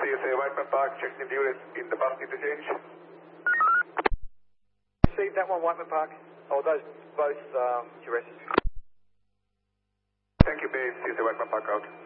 CSA Whiteman Park, checking the unit in the bus interchange. Received that one, Whiteman Park. Oh, those both duresses. Thank you, base. CSA Whiteman Park out.